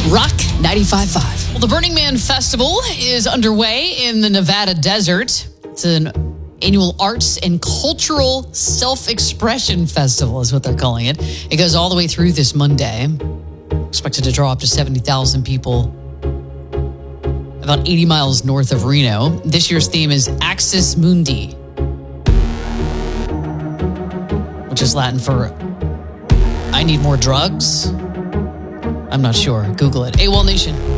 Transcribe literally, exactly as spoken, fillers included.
Rock ninety-five point five. Well, the Burning Man Festival is underway in the Nevada desert. It's an annual arts and cultural self-expression festival is what they're calling it. It goes all the way through this Monday. Expected to draw up to seventy thousand people about eighty miles north of Reno. This year's theme is Axis Mundi, which is Latin for I need more drugs. I'm not sure. Google it. AWOL Nation.